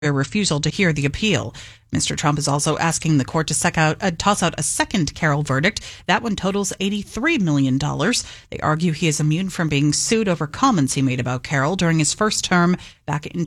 a refusal to hear the appeal. Mr. Trump is also asking the court to toss out a second Carroll verdict. That one totals $83 million. They argue he is immune from being sued over comments he made about Carroll during his first term back in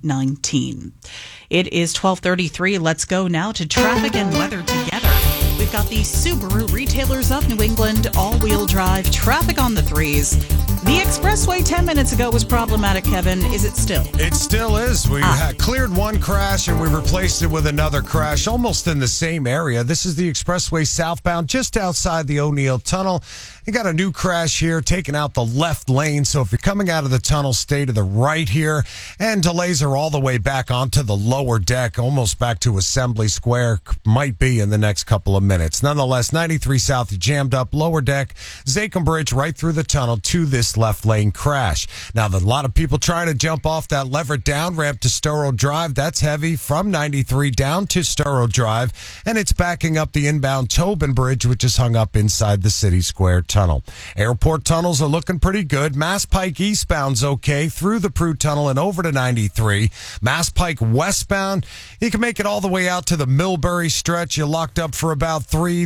2019. It is 12:33. Let's go now to traffic and weather together. We've got the Subaru Retailers of New England all-wheel drive traffic on the threes. The expressway 10 minutes ago was problematic, Kevin. Is it still? It still is. We had cleared one crash and we replaced it with another crash almost in the same area. This is the expressway southbound just outside the O'Neill Tunnel. You got a new crash here taking out the left lane. So if you're coming out of the tunnel, stay to the right here. And delays are all the way back onto the lower deck, almost back to Assembly Square. Might be in the next couple of minutes. Nonetheless, 93 South jammed up, lower deck, Zachem Bridge right through the tunnel to this left lane crash. Now, a lot of people trying to jump off that levered down ramp to Storrow Drive. That's heavy from 93 down to Storrow Drive. And it's backing up the inbound Tobin Bridge, which is hung up inside the City Square Tunnel. Airport tunnels are looking pretty good. Mass Pike eastbound's okay through the Prue Tunnel and over to 93. Mass Pike westbound, you can make it all the way out to the Millbury stretch. You're locked up for about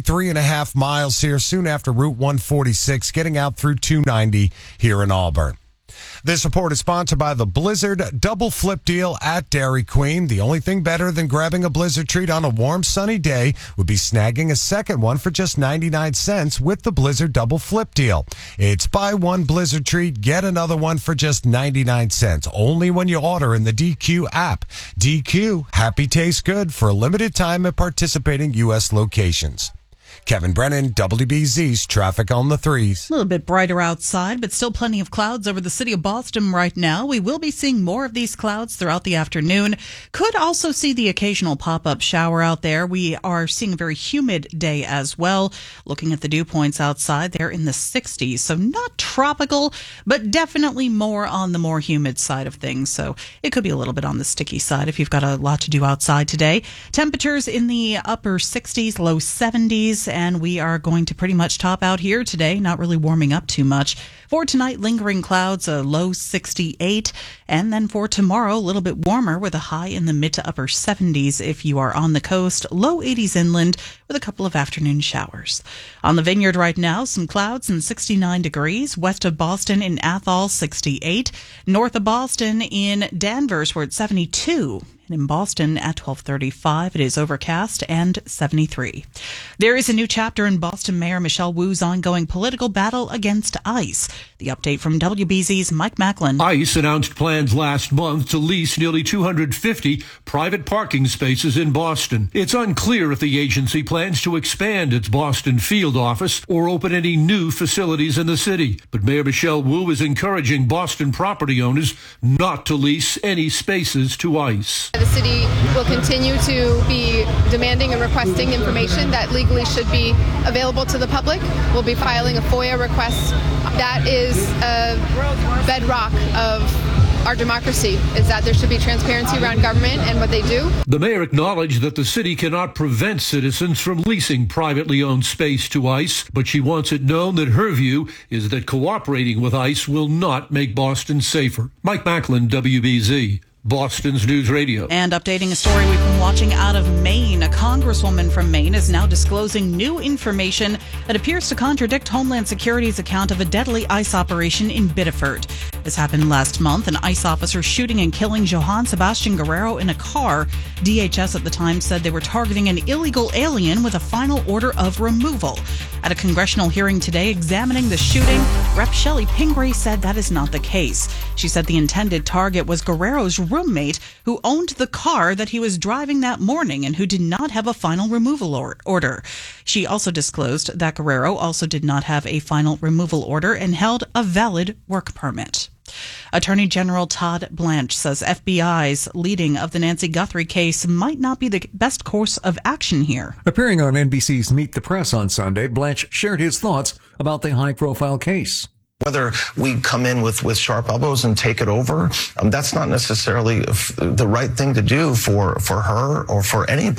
3.5 miles here soon after Route 146, getting out through 290 here in Auburn. This report is sponsored by the Blizzard Double Flip Deal at Dairy Queen. The only thing better than grabbing a Blizzard treat on a warm, sunny day would be snagging a second one for just 99 cents with the Blizzard Double Flip Deal. It's buy one Blizzard treat, get another one for just 99 cents. Only when you order in the DQ app. DQ, happy tastes good for a limited time at participating U.S. locations. Kevin Brennan, WBZ's Traffic on the Threes. A little bit brighter outside, but still plenty of clouds over the city of Boston right now. We will be seeing more of these clouds throughout the afternoon. Could also see the occasional pop-up shower out there. We are seeing a very humid day as well. Looking at the dew points outside, they're in the 60s. So not tropical, but definitely more on the more humid side of things. So it could be a little bit on the sticky side if you've got a lot to do outside today. Temperatures in the upper 60s, low 70s. And we are going to pretty much top out here today, not really warming up too much. For tonight, lingering clouds, a low 68. And then for tomorrow, a little bit warmer with a high in the mid to upper 70s if you are on the coast, low 80s inland with a couple of afternoon showers. On the Vineyard right now, some clouds and 69 degrees. West of Boston in Athol, 68. North of Boston in Danvers, we're at 72. In Boston at 12:35, it is overcast and 73. There is a new chapter in Boston Mayor Michelle Wu's ongoing political battle against ICE. The update from WBZ's Mike Macklin. ICE announced plans last month to lease nearly 250 private parking spaces in Boston. It's unclear if the agency plans to expand its Boston field office or open any new facilities in the city. But Mayor Michelle Wu is encouraging Boston property owners not to lease any spaces to ICE. The city will continue to be demanding and requesting information that legally should be available to the public. We'll be filing a FOIA request. That is a bedrock of our democracy, is that there should be transparency around government and what they do. The mayor acknowledged that the city cannot prevent citizens from leasing privately owned space to ICE, but she wants it known that her view is that cooperating with ICE will not make Boston safer. Mike Macklin, WBZ. Boston's News Radio. And updating a story we've been watching out of Maine. A congresswoman from Maine is now disclosing new information that appears to contradict Homeland Security's account of a deadly ICE operation in Biddeford. This happened last month, an ICE officer shooting and killing Johann Sebastian Guerrero in a car. DHS at the time said they were targeting an illegal alien with a final order of removal. At a congressional hearing today examining the shooting, Rep. Shelley Pingree said that is not the case. She said the intended target was Guerrero's roommate who owned the car that he was driving that morning and who did not have a final removal order. She also disclosed that Guerrero also did not have a final removal order and held a valid work permit. Attorney General Todd Blanche says FBI's leading of the Nancy Guthrie case might not be the best course of action here. Appearing on NBC's Meet the Press on Sunday, Blanche shared his thoughts about the high-profile case. Whether we come in with sharp elbows and take it over, that's not necessarily the right thing to do for her or for anybody.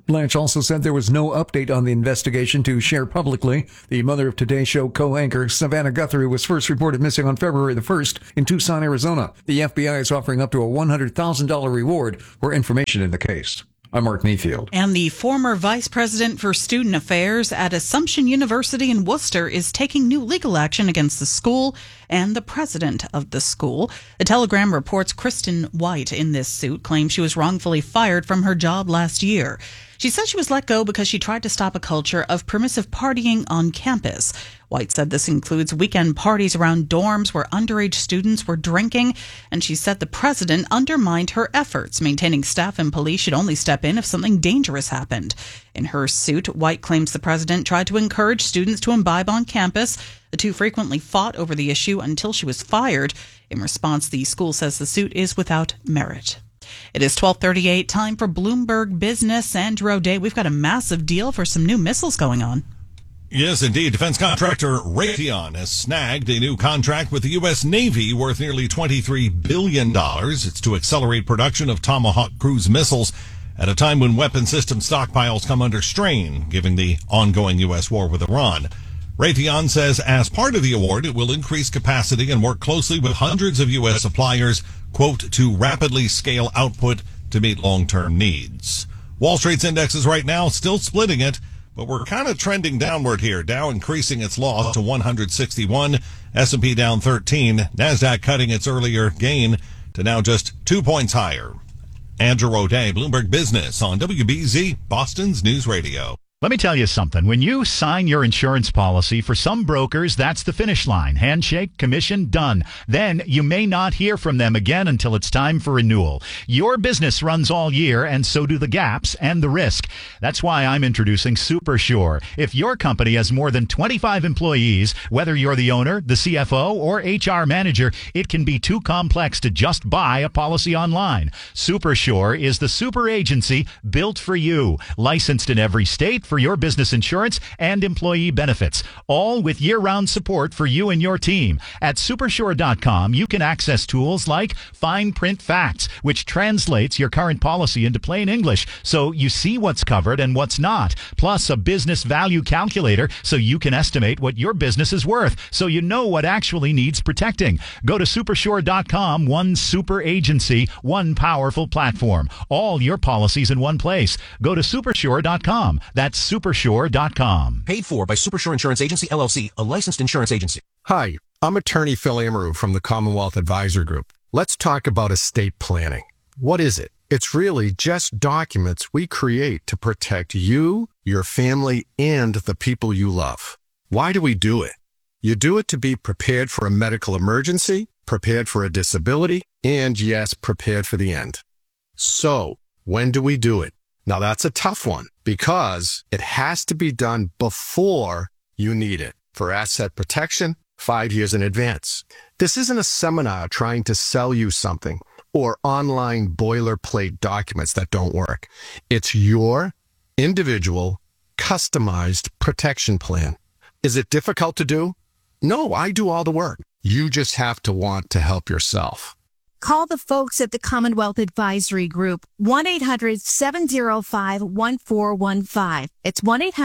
Blanche also said there was no update on the investigation to share publicly. The mother of Today Show co-anchor Savannah Guthrie was first reported missing on February the 1st in Tucson, Arizona. The FBI is offering up to a $100,000 reward for information in the case. I'm Mark Mayfield. And the former vice president for student affairs at Assumption University in Worcester is taking new legal action against the school and the president of the school. The Telegram reports Kristen White in this suit claims she was wrongfully fired from her job last year. She says she was let go because she tried to stop a culture of permissive partying on campus. White said this includes weekend parties around dorms where underage students were drinking, and she said the president undermined her efforts, maintaining staff and police should only step in if something dangerous happened. In her suit, White claims the president tried to encourage students to imbibe on campus. The two frequently fought over the issue until she was fired. In response, the school says the suit is without merit. It is 12:38, time for Bloomberg Business. Andrew O'Day, we've got a massive deal for some new missiles going on. Yes, indeed. Defense contractor Raytheon has snagged a new contract with the U.S. Navy worth nearly $23 billion. It's to accelerate production of Tomahawk cruise missiles at a time when weapon system stockpiles come under strain, given the ongoing U.S. war with Iran. Raytheon says as part of the award, it will increase capacity and work closely with hundreds of U.S. suppliers, quote, to rapidly scale output to meet long-term needs. Wall Street's indexes right now still splitting it, but we're kind of trending downward here. Dow increasing its loss to 161, S&P down 13, NASDAQ cutting its earlier gain to now just 2 points higher. Andrew O'Day, Bloomberg Business on WBZ, Boston's News Radio. Let me tell you something. When you sign your insurance policy, for some brokers, that's the finish line. Handshake, commission, done. Then you may not hear from them again until it's time for renewal. Your business runs all year, and so do the gaps and the risk. That's why I'm introducing SuperSure. If your company has more than 25 employees, whether you're the owner, the CFO, or HR manager, it can be too complex to just buy a policy online. SuperSure is the super agency built for you, licensed in every state for your business insurance and employee benefits, all with year-round support for you and your team. At Supersure.com, you can access tools like Fine Print Facts, which translates your current policy into plain English so you see what's covered and what's not, plus a business value calculator so you can estimate what your business is worth so you know what actually needs protecting. Go to Supersure.com, one super agency, one powerful platform. All your policies in one place. Go to Supersure.com. That's Supersure.com. Paid for by Supersure Insurance Agency, LLC, a licensed insurance agency. Hi, I'm attorney Phil Amaru from the Commonwealth Advisor Group. Let's talk about estate planning. What is it? It's really just documents we create to protect you, your family, and the people you love. Why do we do it? You do it to be prepared for a medical emergency, prepared for a disability, and yes, prepared for the end. So, when do we do it? Now that's a tough one because it has to be done before you need it. For asset protection, 5 years in advance. This isn't a seminar trying to sell you something or online boilerplate documents that don't work. It's your individual, customized protection plan. Is it difficult to do? No, I do all the work. You just have to want to help yourself. Call the folks at the Commonwealth Advisory Group, 1-800-705-1415. It's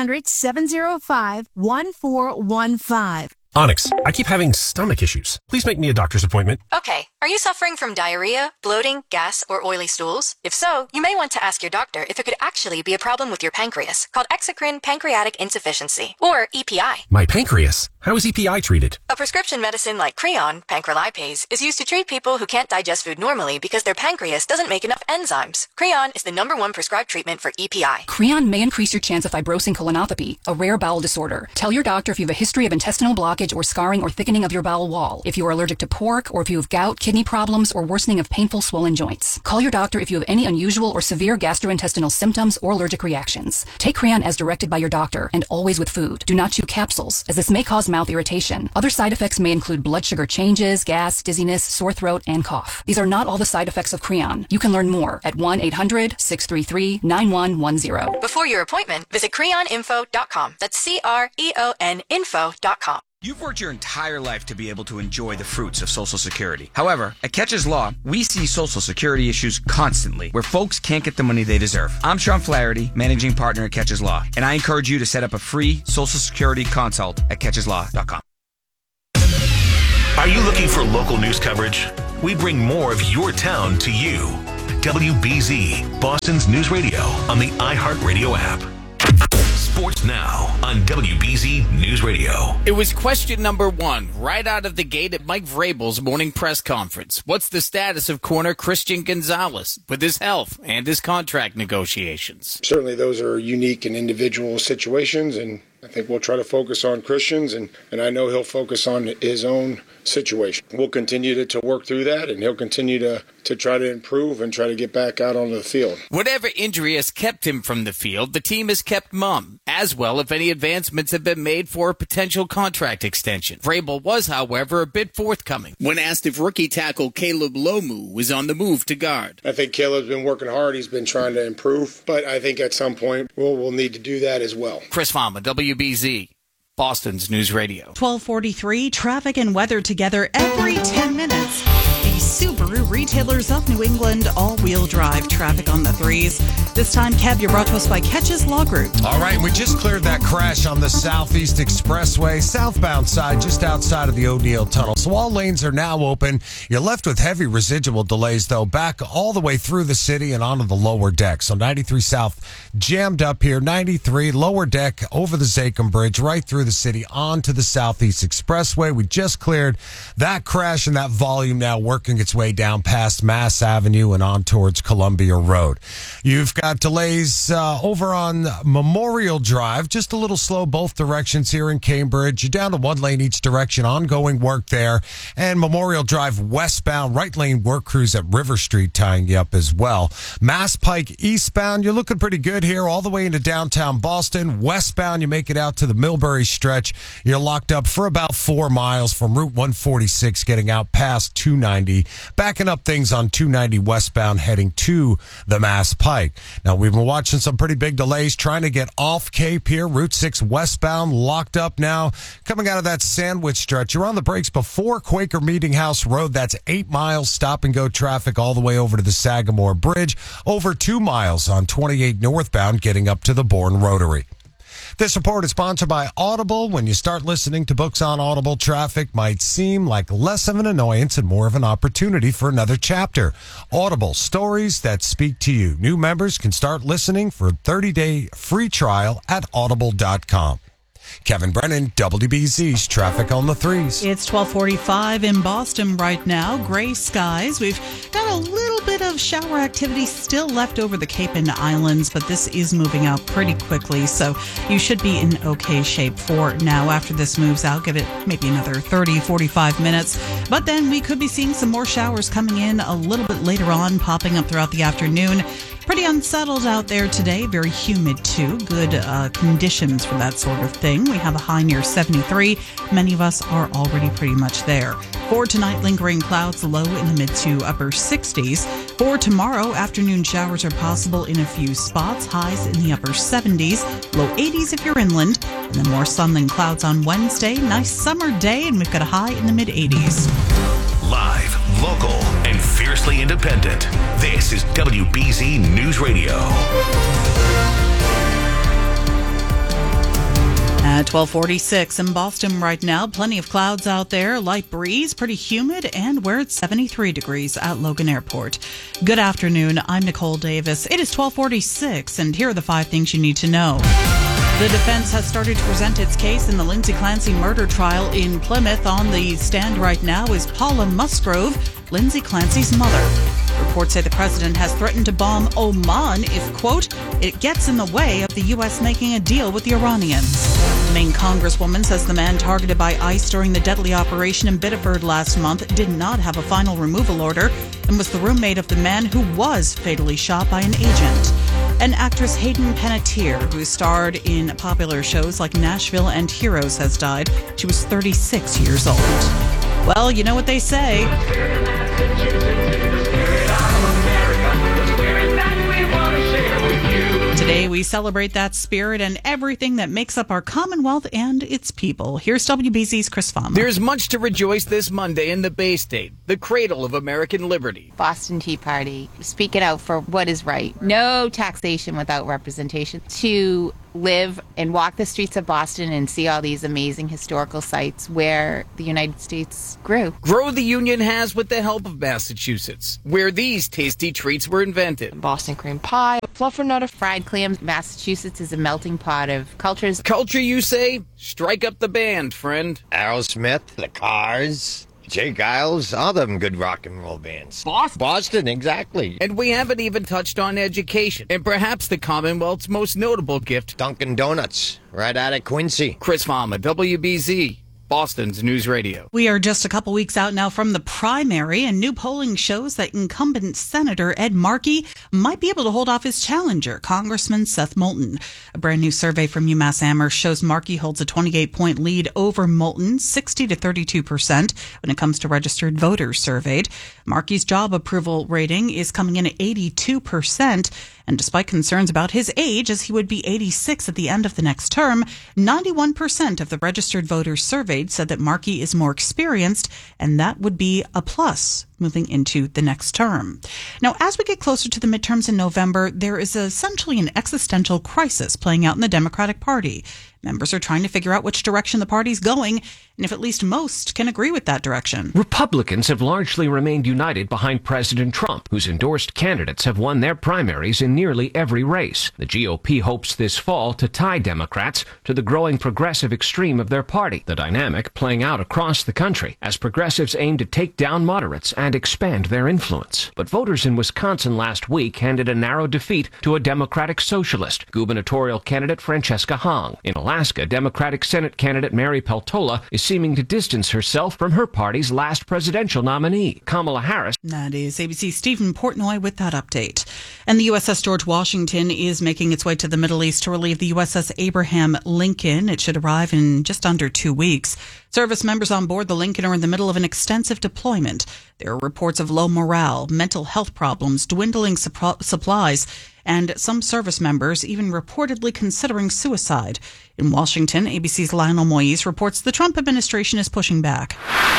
1-800-705-1415. Onyx, I keep having stomach issues. Please make me a doctor's appointment. Okay. Are you suffering from diarrhea, bloating, gas, or oily stools? If so, you may want to ask your doctor if it could actually be a problem with your pancreas, called exocrine pancreatic insufficiency, or EPI. My pancreas? How is EPI treated? A prescription medicine like Creon, pancrelipase, is used to treat people who can't digest food normally because their pancreas doesn't make enough enzymes. Creon is the #1 prescribed treatment for EPI. Creon may increase your chance of fibrosing colonopathy, a rare bowel disorder. Tell your doctor if you have a history of intestinal blockage or scarring or thickening of your bowel wall, if you are allergic to pork, or if you have gout, kidney problems, or worsening of painful swollen joints. Call your doctor if you have any unusual or severe gastrointestinal symptoms or allergic reactions. Take Creon as directed by your doctor and always with food. Do not chew capsules, as this may cause mouth irritation. Other side effects may include blood sugar changes, gas, dizziness, sore throat, and cough. These are not all the side effects of Creon. You can learn more at 1-800-633-9110. Before your appointment, visit creoninfo.com. That's CREON info.com. You've worked your entire life to be able to enjoy the fruits of Social Security. However, at Catches Law, we see Social Security issues constantly where folks can't get the money they deserve. I'm Sean Flaherty, managing partner at Catches Law, and I encourage you to set up a free Social Security consult at catcheslaw.com. Are you looking for local news coverage? We bring more of your town to you. WBZ, Boston's news radio on the iHeartRadio app. Sports now on WBZ News Radio. It was question number one right out of the gate at Mike Vrabel's morning press conference. What's the status of corner Christian Gonzalez with his health and his contract negotiations? Certainly those are unique and individual situations, and I think we'll try to focus on Christian's, and I know he'll focus on his own situation. We'll continue to work through that, and he'll continue to try to improve and try to get back out onto the field. Whatever injury has kept him from the field, the team has kept mum, as well if any advancements have been made for a potential contract extension. Vrabel was, however, a bit forthcoming when asked if rookie tackle Caleb Lomu was on the move to guard. I think Caleb's been working hard. He's been trying to improve, but I think at some point we'll need to do that as well. Chris Fama, WBZ, Boston's News Radio. 1243, traffic and weather together every 10 minutes. The Subaru retailers of New England, all-wheel drive traffic on the threes. This time, Kev, you're brought to us by Catches Law Group. All right, we just cleared that crash on the Southeast Expressway, southbound side, just outside of the O'Neill Tunnel. So all lanes are now open. You're left with heavy residual delays, though, back all the way through the city and onto the lower deck. So 93 South jammed up here, 93 lower deck over the Zachem Bridge, right through the city onto the Southeast Expressway. We just cleared that crash, and that volume now working its way down past Mass Avenue and on towards Columbia Road. You've got delays over on Memorial Drive, just a little slow both directions here in Cambridge. You're down to one lane each direction, ongoing work there. And Memorial Drive westbound, right lane work crews at River Street tying you up as well. Mass Pike eastbound, you're looking pretty good here all the way into downtown Boston. Westbound, you make it out to the Millbury stretch. You're locked up for about 4 miles from Route 146 getting out past 290. Backing up things on 290 westbound heading to the Mass Pike. Now, we've been watching some pretty big delays trying to get off Cape here. Route 6 westbound locked up now. Coming out of that Sandwich stretch, you're on the brakes before Quaker Meeting House Road. That's 8 miles stop and go traffic all the way over to the Sagamore Bridge. Over 2 miles on 28 northbound getting up to the Bourne Rotary. This report is sponsored by Audible. When you start listening to books on Audible, traffic might seem like less of an annoyance and more of an opportunity for another chapter. Audible, stories that speak to you. New members can start listening for a 30-day free trial at audible.com. Kevin Brennan, WBZ's Traffic on the Threes. It's 12:45 in Boston right now. Gray skies. We've got a little bit of shower activity still left over the Cape and Islands, but this is moving out pretty quickly, so you should be in okay shape for now. After this moves out, give it maybe another 30, 45 minutes. But then we could be seeing some more showers coming in a little bit later on, popping up throughout the afternoon. Pretty unsettled out there today. Very humid, too. Good conditions for that sort of thing. We have a high near 73. Many of us are already pretty much there. For tonight, lingering clouds, low in the mid to upper 60s. For tomorrow, afternoon showers are possible in a few spots. Highs in the upper 70s, low 80s if you're inland. And then more sun than clouds on Wednesday. Nice summer day, and we've got a high in the mid 80s. Live, local, and fiercely independent. This is WBZ News Radio. At 12:46 in Boston right now, plenty of clouds out there, light breeze, pretty humid, and we're at 73 degrees at Logan Airport. Good afternoon, I'm Nicole Davis. It is 12:46, and here are the 5 things you need to know. The defense has started to present its case in the Lindsay Clancy murder trial in Plymouth. On the stand right now is Paula Musgrove, Lindsay Clancy's mother. Reports say the president has threatened to bomb Oman if, quote, it gets in the way of the U.S. making a deal with the Iranians. The Maine congresswoman says the man targeted by ICE during the deadly operation in Biddeford last month did not have a final removal order and was the roommate of the man who was fatally shot by an agent. And actress Hayden Panettiere, who starred in popular shows like Nashville and Heroes, has died. She was 36 years old. Well, you know what they say. Today Today we celebrate that spirit and everything that makes up our Commonwealth and its people. Here's WBZ's Chris Fama. There's much to rejoice this Monday in the Bay State, the cradle of American liberty. Boston Tea Party, speaking out for what is right. No taxation without representation. To live and walk the streets of Boston and see all these amazing historical sites where the United States grew. Grow the Union has with the help of Massachusetts, where these tasty treats were invented. Boston cream pie, fluffernutter, fried clams. Massachusetts is a melting pot of cultures. Culture, you say? Strike up the band, friend. Aerosmith, The Cars, Jay Giles, all them good rock and roll bands. Boston, exactly. And we haven't even touched on education, and perhaps the Commonwealth's most notable gift, Dunkin' Donuts, right out of Quincy. Chris Fama, WBZ, Boston's News Radio. We are just a couple weeks out now from the primary, and new polling shows that incumbent Senator Ed Markey might be able to hold off his challenger, Congressman Seth Moulton. A brand new survey from UMass Amherst shows Markey holds a 28-point lead over Moulton, 60 to 32% when it comes to registered voters surveyed. Markey's job approval rating is coming in at 82%. And despite concerns about his age, as he would be 86 at the end of the next term, 91% of the registered voters surveyed said that Markey is more experienced, and that would be a plus moving into the next term. Now, as we get closer to the midterms in November, there is essentially an existential crisis playing out in the Democratic Party. Members are trying to figure out which direction the party's going, and if at least most can agree with that direction. Republicans have largely remained united behind President Trump, whose endorsed candidates have won their primaries in nearly every race. The GOP hopes this fall to tie Democrats to the growing progressive extreme of their party, the dynamic playing out across the country as progressives aim to take down moderates and expand their influence. But voters in Wisconsin last week handed a narrow defeat to a Democratic socialist, gubernatorial candidate Francesca Hong. In Alaska, Democratic Senate candidate Mary Peltola is seeming to distance herself from her party's last presidential nominee, Kamala Harris. That is ABC's Stephen Portnoy with that update. And the USS George Washington is making its way to the Middle East to relieve the USS Abraham Lincoln. It should arrive in just under 2 weeks. Service members on board the Lincoln are in the middle of an extensive deployment. There are reports of low morale, mental health problems, dwindling supplies, and some service members even reportedly considering suicide. In Washington, ABC's Lionel Moise reports the Trump administration is pushing back.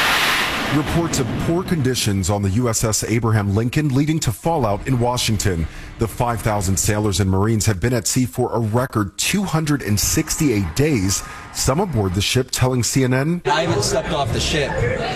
Reports of poor conditions on the USS Abraham Lincoln leading to fallout in Washington. The 5,000 sailors and Marines have been at sea for a record 268 days. Some aboard the ship telling CNN, I haven't stepped off the ship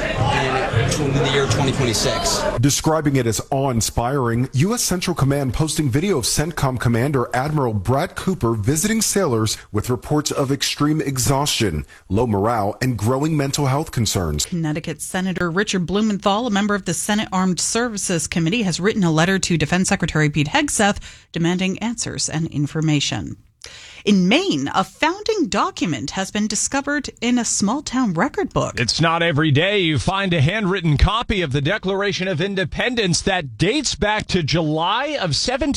in the year 2026. Describing it as awe-inspiring, U.S. Central Command posting video of CENTCOM Commander Admiral Brad Cooper visiting sailors with reports of extreme exhaustion, low morale, and growing mental health concerns. Connecticut Senator Richard Blumenthal, a member of the Senate Armed Services Committee, has written a letter to Defense Secretary Pete Hegseth demanding answers and information. In Maine, a founding document has been discovered in a small-town record book. It's not every day you find a handwritten copy of the Declaration of Independence that dates back to July of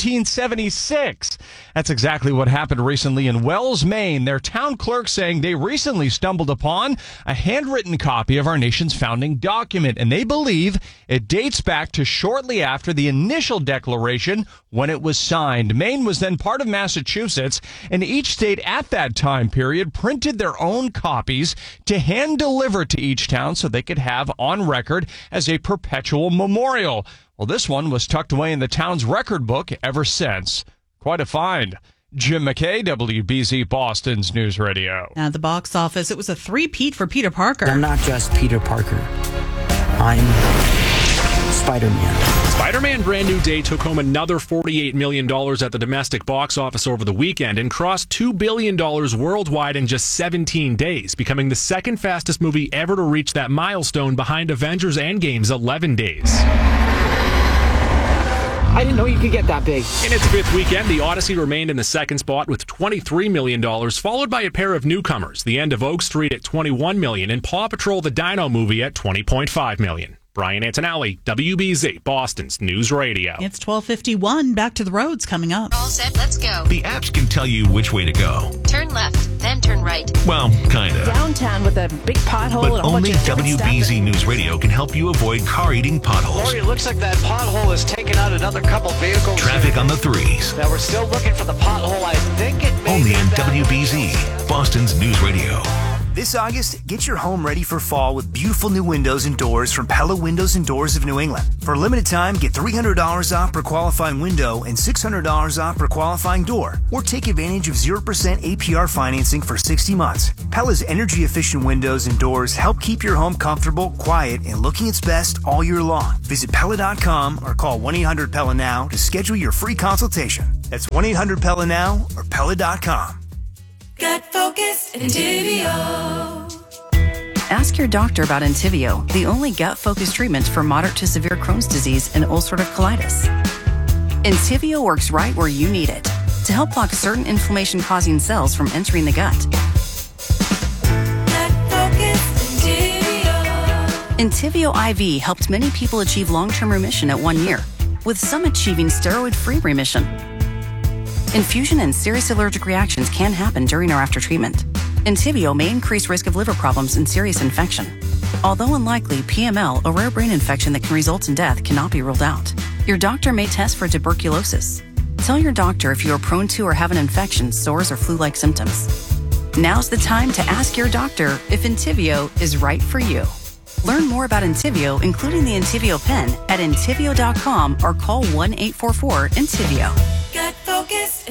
1776. That's exactly what happened recently in Wells, Maine. Their town clerk saying they recently stumbled upon a handwritten copy of our nation's founding document, and they believe it dates back to shortly after the initial declaration when it was signed. Maine was then part of Massachusetts, and each state at that time period printed their own copies to hand deliver to each town so they could have on record as a perpetual memorial. Well, this one was tucked away in the town's record book ever since. Quite a find. Jim McKay, WBZ Boston's News Radio. At the box office, it was a three-peat for Peter Parker. I'm not just Peter Parker. I'm Spider-Man. Spider-Man Brand New Day took home another $48 million at the domestic box office over the weekend and crossed $2 billion worldwide in just 17 days, becoming the second fastest movie ever to reach that milestone behind Avengers Endgame's 11 days. I didn't know you could get that big. In its fifth weekend, The Odyssey remained in the second spot with $23 million, followed by a pair of newcomers, The End of Oak Street at $21 million and Paw Patrol the Dino Movie at $20.5 million. Brian Antonelli, WBZ, Boston's News Radio. It's 12:51. Back to the roads coming up. All set, let's go. The apps can tell you which way to go. Turn left, then turn right. Well, kind of. Downtown with a big pothole But and a whole only bunch of WBZ News Radio can help you avoid car-eating potholes. Lori, it looks like that pothole has taken out another couple vehicles. Traffic on the 3s. Now we're still looking for the pothole. I think it may Only be on that. WBZ, Boston's News Radio. This August, get your home ready for fall with beautiful new windows and doors from Pella Windows and Doors of New England. For a limited time, get $300 off per qualifying window and $600 off per qualifying door. Or take advantage of 0% APR financing for 60 months. Pella's energy-efficient windows and doors help keep your home comfortable, quiet, and looking its best all year long. Visit Pella.com or call 1-800-PELLA now to schedule your free consultation. That's 1-800-PELLA-NOW or Pella.com. Gut Focus Entivio. Ask your doctor about Entivio, the only gut-focused treatment for moderate to severe Crohn's disease and ulcerative colitis. Entivio works right where you need it to help block certain inflammation-causing cells from entering the gut. Gut Focus Entivio. Entivio IV helped many people achieve long-term remission at 1 year, with some achieving steroid-free remission. Infusion and serious allergic reactions can happen during or after treatment. Entivio may increase risk of liver problems and serious infection. Although unlikely, PML, a rare brain infection that can result in death, cannot be ruled out. Your doctor may test for tuberculosis. Tell your doctor if you are prone to or have an infection, sores, or flu-like symptoms. Now's the time to ask your doctor if Entivio is right for you. Learn more about Entivio, including the Entivio pen, at Entivio.com or call 1-844-ENTIVIO. Gut Focus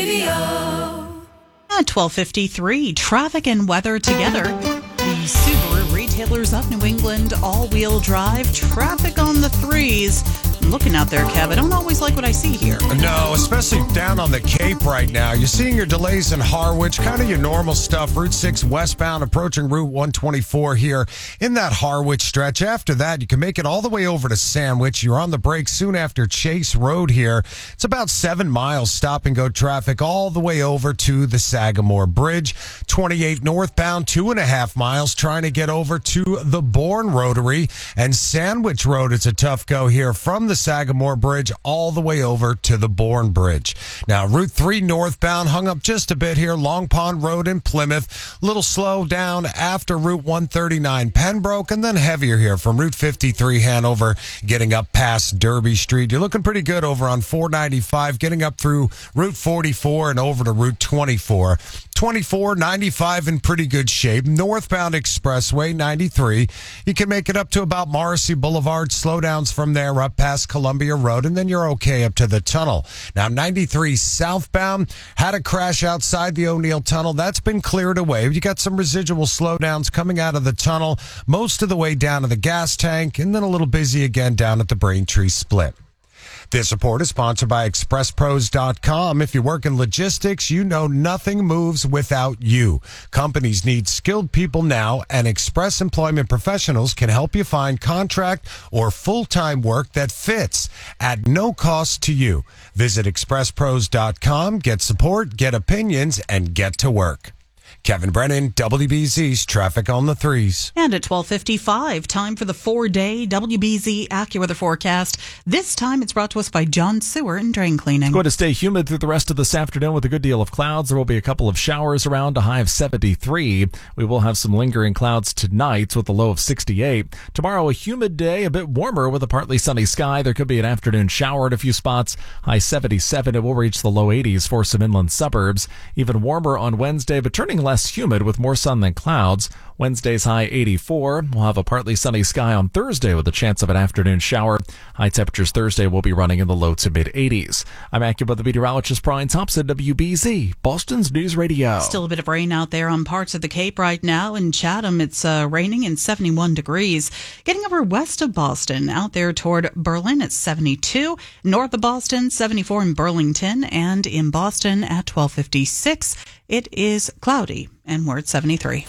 Entivio. At 12:53, traffic and weather together. The Subaru retailers of New England, all-wheel drive, traffic on the 3s. I'm looking out there, Kev. I don't always like what I see here. No, especially down on the Cape right now. You're seeing your delays in Harwich, kind of your normal stuff. Route 6 westbound approaching Route 124 here in that Harwich stretch. After that, you can make it all the way over to Sandwich. You're on the break soon after Chase Road here. It's about 7 miles stop-and-go traffic all the way over to the Sagamore Bridge. 28 northbound, 2.5 miles trying to get over to the Bourne Rotary. And Sandwich Road, it's a tough go here from the Sagamore Bridge all the way over to the Bourne Bridge. Now, Route 3 northbound hung up just a bit here. Long Pond Road in Plymouth. Little slow down after Route 139 Pembroke, and then heavier here from Route 53 Hanover, getting up past Derby Street. You're looking pretty good over on 495, getting up through Route 44 and over to Route 24. 24, 95 in pretty good shape. Northbound Expressway 93. You can make it up to about Morrissey Boulevard. Slowdowns from there up past Columbia Road, and then you're okay up to the tunnel. Now, 93 southbound had a crash outside the O'Neill Tunnel. That's been cleared away. You got some residual slowdowns coming out of the tunnel, most of the way down to the gas tank, and then a little busy again down at the Braintree Split. This report is sponsored by ExpressPros.com. If you work in logistics, you know nothing moves without you. Companies need skilled people now, and Express Employment Professionals can help you find contract or full-time work that fits at no cost to you. Visit ExpressPros.com, get support, get opinions, and get to work. Kevin Brennan, WBZ's Traffic on the 3s. And at 12:55, time for the 4-day WBZ AccuWeather forecast. This time it's brought to us by John Sewer and Drain Cleaning. It's going to stay humid through the rest of this afternoon with a good deal of clouds. There will be a couple of showers around, a high of 73. We will have some lingering clouds tonight with a low of 68. Tomorrow, a humid day, a bit warmer with a partly sunny sky. There could be an afternoon shower at a few spots. High 77. It will reach the low 80s for some inland suburbs. Even warmer on Wednesday, but turning less humid with more sun than clouds. Wednesday's high 84. We'll have a partly sunny sky on Thursday with a chance of an afternoon shower. High temperatures Thursday will be running in the low to mid 80s. I'm AccuWeather meteorologist Brian Thompson, WBZ, Boston's News Radio. Still a bit of rain out there on parts of the Cape right now. In Chatham, it's raining and 71 degrees. Getting over west of Boston, out there toward Berlin, it's 72. North of Boston, 74 in Burlington. And in Boston at 12:56, it is cloudy, and we're at 73.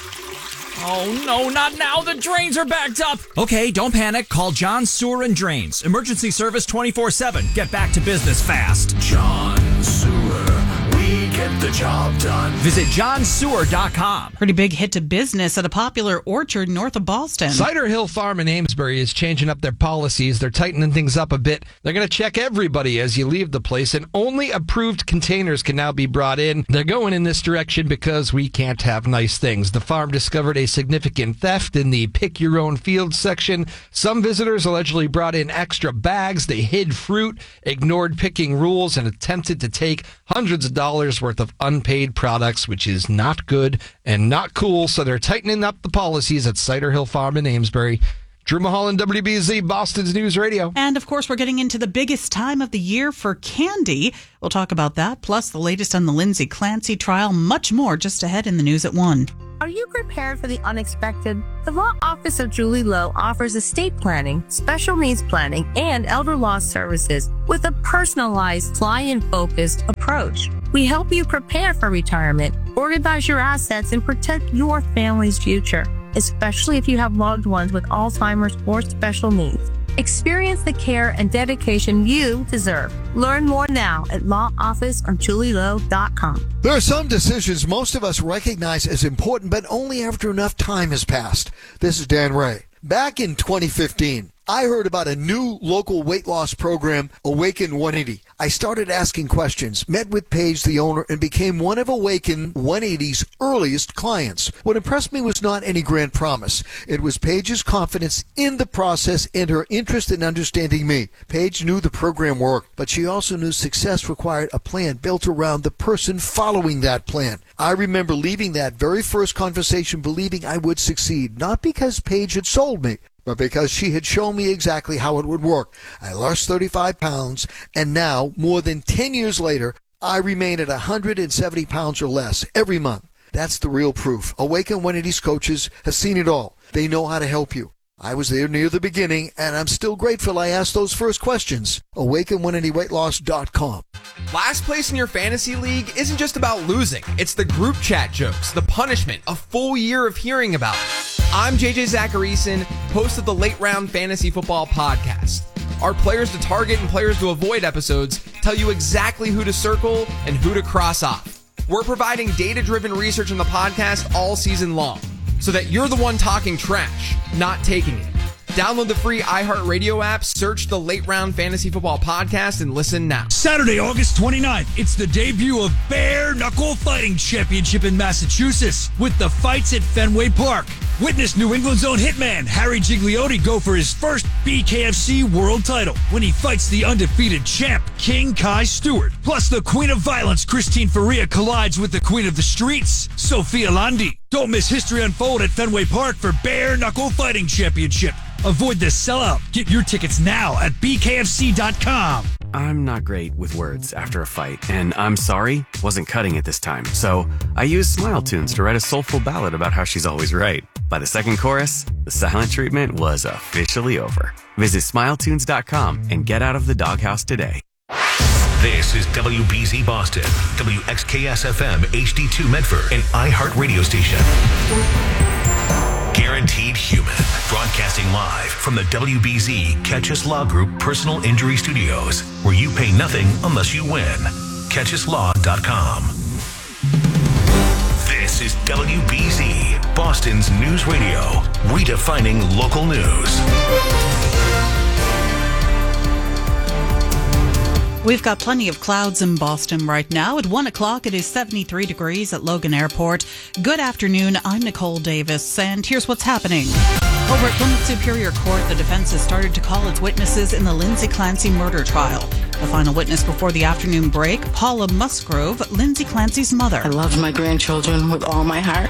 Oh, no, not now. The drains are backed up. Okay, don't panic. Call John Sewer and Drains. Emergency service 24/7. Get back to business fast. John Sewer, we get the job done. Visit johnsewer.com. Pretty big hit to business at a popular orchard north of Boston. Cider Hill Farm in Amesbury is changing up their policies. They're tightening things up a bit. They're going to check everybody as you leave the place, and only approved containers can now be brought in. They're going in this direction because we can't have nice things. The farm discovered a significant theft in the pick your own field section. Some visitors allegedly brought in extra bags. They hid fruit, ignored picking rules, and attempted to take hundreds of dollars worth of unpaid products, which is not good and not cool. So they're tightening up the policies at Cider Hill Farm in Amesbury. Drew Mulholland, WBZ, Boston's News Radio. And of course, we're getting into the biggest time of the year for candy. We'll talk about that, plus the latest on the Lindsay Clancy trial, much more just ahead in the news at 1. Are you prepared for the unexpected? The Law Office of Julie Lowe offers estate planning, special needs planning, and elder law services with a personalized, client-focused approach. We help you prepare for retirement, organize your assets, and protect your family's future, especially if you have loved ones with Alzheimer's or special needs. Experience the care and dedication you deserve. Learn more now at lawofficeofjulielowe.com. There are some decisions most of us recognize as important, but only after enough time has passed. This is Dan Ray. Back in 2015, I heard about a new local weight loss program, Awaken 180. I started asking questions, met with Paige, the owner, and became one of Awaken 180's earliest clients. What impressed me was not any grand promise. It was Paige's confidence in the process and her interest in understanding me. Paige knew the program worked, but she also knew success required a plan built around the person following that plan. I remember leaving that very first conversation believing I would succeed, not because Paige had sold me, but because she had shown me exactly how it would work. I lost 35 pounds, and now, more than 10 years later, I remain at 170 pounds or less every month. That's the real proof. Awaken 180's coaches have seen it all. They know how to help you. I was there near the beginning, and I'm still grateful I asked those first questions. Awaken180weightloss.com. Last place in your fantasy league isn't just about losing. It's the group chat jokes, the punishment, a full year of hearing about it. I'm JJ Zacharyson, host of the Late Round Fantasy Football Podcast. Our Players to Target and Players to Avoid episodes tell you exactly who to circle and who to cross off. We're providing data-driven research in the podcast all season long, so that you're the one talking trash, not taking it. Download the free iHeartRadio app, search the Late Round Fantasy Football Podcast, and listen now. Saturday, August 29th, it's the debut of Bare Knuckle Fighting Championship in Massachusetts with the fights at Fenway Park. Witness New England's own hitman, Harry Gigliotti, go for his first BKFC world title when he fights the undefeated champ, King Kai Stewart. Plus, the Queen of Violence, Christine Faria, collides with the Queen of the Streets, Sophia Landi. Don't miss history unfold at Fenway Park for Bare Knuckle Fighting Championship. Avoid the sellout. Get your tickets now at bkfc.com. I'm not great with words after a fight, and I'm sorry, wasn't cutting it this time. So I used Smile Tunes to write a soulful ballad about how she's always right. By the second chorus, the silent treatment was officially over. Visit smiletunes.com and get out of the doghouse today. This is WBZ Boston, WXKS-FM HD2 Medford, an iHeart radio station. Guaranteed Human, broadcasting live from the WBZ Catchus Law Group Personal Injury Studios, where you pay nothing unless you win. CatchusLaw.com. This is WBZ, Boston's news radio, redefining local news. We've got plenty of clouds in Boston right now. At 1 o'clock, it is 73 degrees at Logan Airport. Good afternoon. I'm Nicole Davis, and here's what's happening. Over at Plymouth Superior Court, the defense has started to call its witnesses in the Lindsay Clancy murder trial. The final witness before the afternoon break, Paula Musgrove, Lindsay Clancy's mother. I love my grandchildren with all my heart.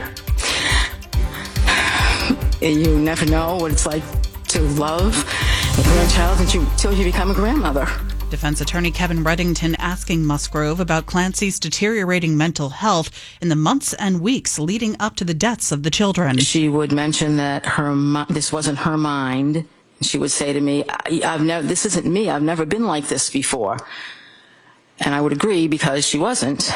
You never know what it's like to love a grandchild until you become a grandmother. Defense attorney Kevin Reddington asking Musgrove about Clancy's deteriorating mental health in the months and weeks leading up to the deaths of the children. She would mention that this wasn't her mind. She would say to me, this isn't me. I've never been like this before. And I would agree because she wasn't.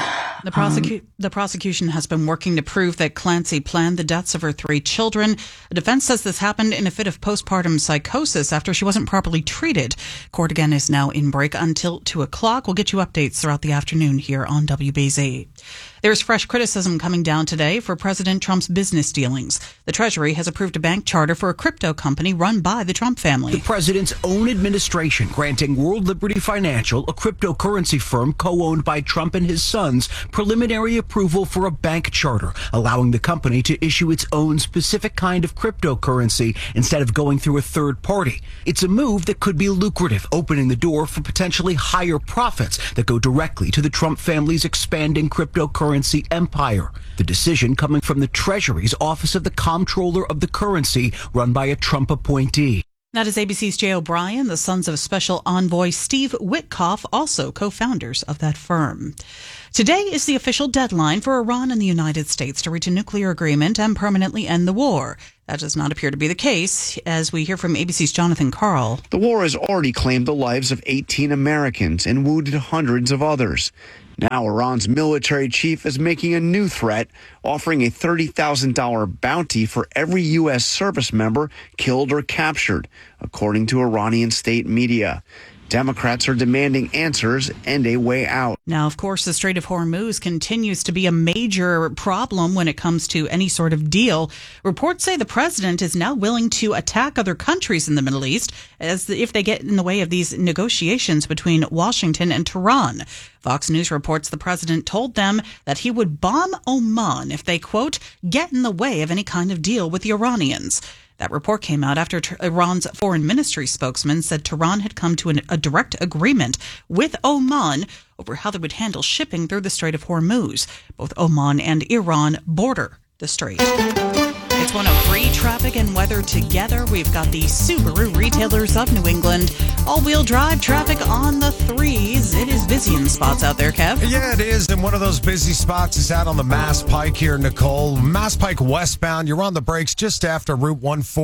The prosecution has been working to prove that Clancy planned the deaths of her 3 children. The defense says this happened in a fit of postpartum psychosis after she wasn't properly treated. Court again is now in break until 2 o'clock. We'll get you updates throughout the afternoon here on WBZ. There's fresh criticism coming down today for President Trump's business dealings. The Treasury has approved a bank charter for a crypto company run by the Trump family. The president's own administration granting World Liberty Financial, a cryptocurrency firm co-owned by Trump and his sons, preliminary approval for a bank charter, allowing the company to issue its own specific kind of cryptocurrency instead of going through a third party. It's a move that could be lucrative, opening the door for potentially higher profits that go directly to the Trump family's expanding cryptocurrency empire. The decision coming from the Treasury's Office of the Comptroller of the Currency, run by a Trump appointee. That is ABC's Jay O'Brien, the sons of Special Envoy Steve Witkoff, also co-founders of that firm. Today is the official deadline for Iran and the United States to reach a nuclear agreement and permanently end the war. That does not appear to be the case, as we hear from ABC's Jonathan Karl. The war has already claimed the lives of 18 Americans and wounded hundreds of others. Now Iran's military chief is making a new threat, offering a $30,000 bounty for every U.S. service member killed or captured, according to Iranian state media. Democrats are demanding answers and a way out. Now, of course, the Strait of Hormuz continues to be a major problem when it comes to any sort of deal. Reports say the president is now willing to attack other countries in the Middle East as if they get in the way of these negotiations between Washington and Tehran. Fox News reports the president told them that he would bomb Oman if they, quote, get in the way of any kind of deal with the Iranians. That report came out after Iran's foreign ministry spokesman said Tehran had come to a direct agreement with Oman over how they would handle shipping through the Strait of Hormuz. Both Oman and Iran border the strait. It's 103 traffic and weather together. We've got the Subaru retailers of New England. All-wheel drive traffic on the 3s. It is busy in spots out there, Kev. Yeah, it is. And one of those busy spots is out on the Mass Pike here, Nicole. Mass Pike westbound. You're on the brakes just after Route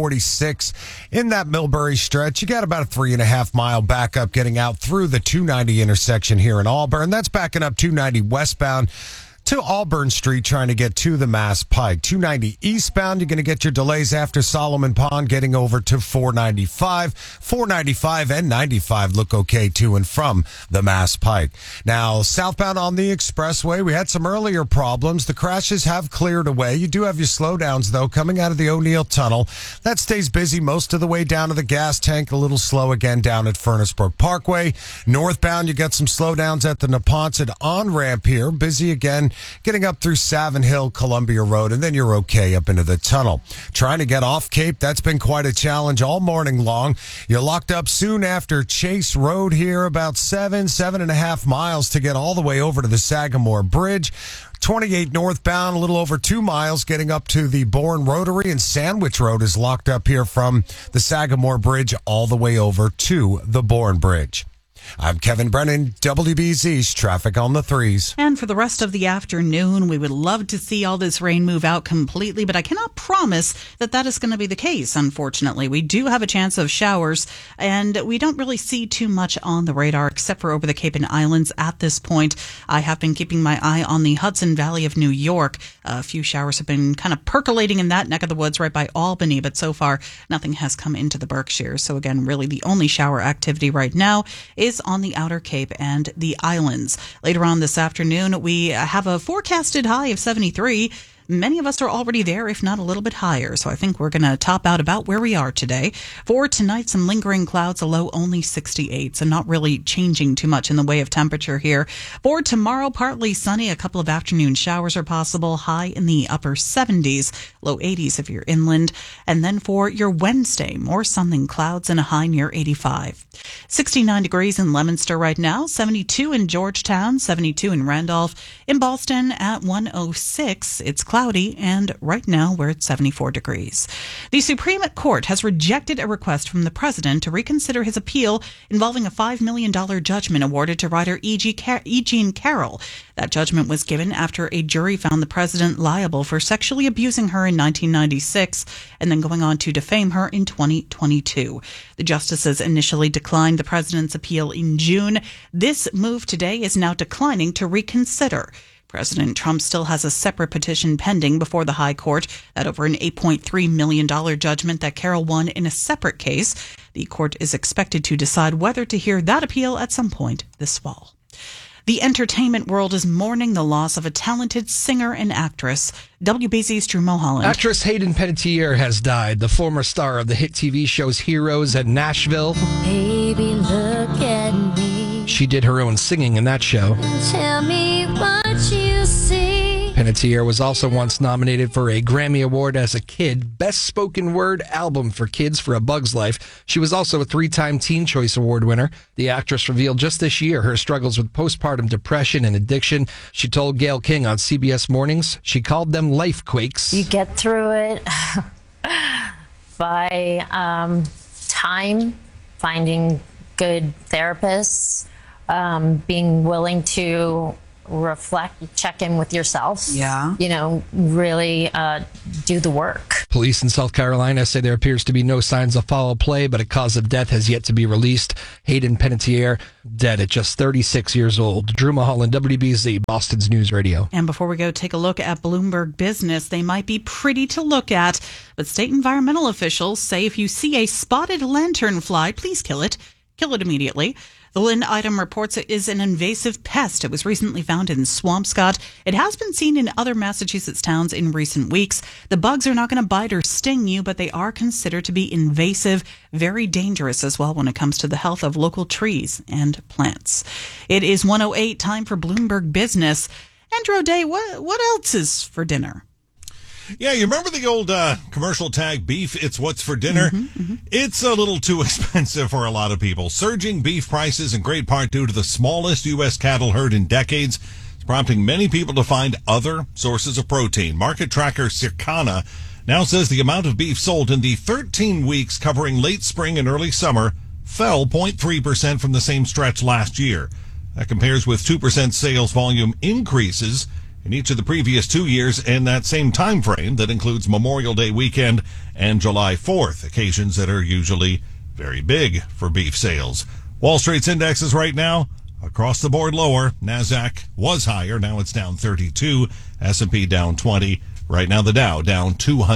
146 in that Millbury stretch. You got about a 3.5-mile backup getting out through the 290 intersection here in Auburn. That's backing up 290 westbound to Auburn Street trying to get to the Mass Pike. 290 eastbound, you're going to get your delays after Solomon Pond getting over to 495. 495 and 95 look okay to and from the Mass Pike. Now, southbound on the expressway, we had some earlier problems. The crashes have cleared away. You do have your slowdowns, though, coming out of the O'Neill Tunnel. That stays busy most of the way down to the gas tank. A little slow again down at Furnace Brook Parkway. Northbound, you got some slowdowns at the Neponset on-ramp here. Busy again getting up through Savin Hill, Columbia Road, and then you're okay up into the tunnel. Trying to get off Cape, that's been quite a challenge all morning long. You're locked up soon after Chase Road here, about 7.5 miles to get all the way over to the Sagamore Bridge. 28 northbound, a little over 2 miles getting up to the Bourne Rotary, and Sandwich Road is locked up here from the Sagamore Bridge all the way over to the Bourne Bridge. I'm Kevin Brennan, WBZ's Traffic on the 3s. And for the rest of the afternoon, we would love to see all this rain move out completely, but I cannot promise that that is going to be the case, unfortunately. We do have a chance of showers, and we don't really see too much on the radar except for over the Cape and Islands at this point. I have been keeping my eye on the Hudson Valley of New York. A few showers have been kind of percolating in that neck of the woods right by Albany, but so far nothing has come into the Berkshires. So again, really the only shower activity right now is on the Outer Cape and the islands. Later on this afternoon, we have a forecasted high of 73. Many of us are already there, if not a little bit higher. So I think we're going to top out about where we are today. For tonight, some lingering clouds, a low only 68. So not really changing too much in the way of temperature here. For tomorrow, partly sunny. A couple of afternoon showers are possible. High in the upper 70s, low 80s if you're inland. And then for your Wednesday, more sun than clouds and a high near 85. 69 degrees in Leominster right now. 72 in Georgetown. 72 in Randolph. In Boston at 106. It's cloudy, and right now we're at 74 degrees. The Supreme Court has rejected a request from the president to reconsider his appeal involving a $5 million judgment awarded to writer E. Jean Carroll. That judgment was given after a jury found the president liable for sexually abusing her in 1996 and then going on to defame her in 2022. The justices initially declined the president's appeal in June. This move today is now declining to reconsider. President Trump still has a separate petition pending before the High Court that over an $8.3 million judgment that Carroll won in a separate case. The court is expected to decide whether to hear that appeal at some point this fall. The entertainment world is mourning the loss of a talented singer and actress. WBZ's Drew Mulholland. Actress Hayden Panettiere has died, the former star of the hit TV shows Heroes and Nashville. Baby, look at me. She did her own singing in that show. Tell me what you see. Panettiere was also once nominated for a Grammy Award as a kid, Best Spoken Word Album for Kids for A Bug's Life. She was also a 3-time Teen Choice Award winner. The actress revealed just this year her struggles with postpartum depression and addiction. She told Gayle King on CBS Mornings she called them life quakes. You get through it by time, finding good therapists, being willing to reflect, check in with yourself. Yeah. Really do the work. Police in South Carolina say there appears to be no signs of foul play, but a cause of death has yet to be released. Hayden Panettiere, dead at just 36 years old. Drew Mulholland, WBZ, Boston's News Radio. And before we go take a look at Bloomberg Business, they might be pretty to look at, but state environmental officials say if you see a spotted lanternfly, please kill it. Kill it immediately. The Lynn item reports it is an invasive pest. It was recently found in Swampscott. It has been seen in other Massachusetts towns in recent weeks. The bugs are not going to bite or sting you, but they are considered to be invasive, very dangerous as well when it comes to the health of local trees and plants. It is 1:08, time for Bloomberg Business. Andrew O'Day, what else is for dinner? Yeah, you remember the old commercial tag, beef, it's what's for dinner? It's a little too expensive for a lot of people. Surging beef prices, in great part due to the smallest U.S. cattle herd in decades, is prompting many people to find other sources of protein. Market tracker Circana now says the amount of beef sold in the 13 weeks covering late spring and early summer fell 0.3% from the same stretch last year. That compares with 2% sales volume increases in each of the previous 2 years in that same time frame that includes Memorial Day weekend and July 4th, occasions that are usually very big for beef sales. Wall Street's indexes right now across the board lower. NASDAQ was higher. Now it's down 32. S&P down 20. Right now the Dow down